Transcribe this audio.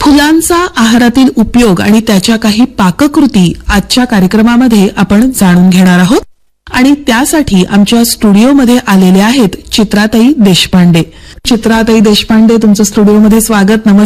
फुलांचा आहारातील उपयोग आणि त्याच्या काही पाककृती आजच्या कार्यक्रमामध्ये आपण जाणून घेणार आहोत. आणि त्यासाठी आमच्या स्टुडिओमध्ये आलेले आहेत चित्राताई देशपांडे. चित्राताई देशपांडे, तुमचं स्टुडिओमध्ये स्वागत. नमस्कार.